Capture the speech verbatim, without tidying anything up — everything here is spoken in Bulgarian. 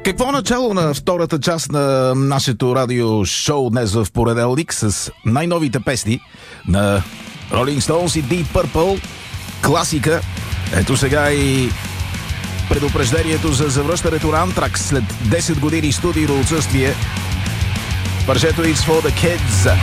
Какво начало на втората част на нашето радио-шоу днес в понеделник с най-новите песни на Rolling Stones и Deep Purple, класика. Ето сега и предупреждението за завръщането на Anthrax след десет години студийно отсъствие. Парчето It's for the Kids.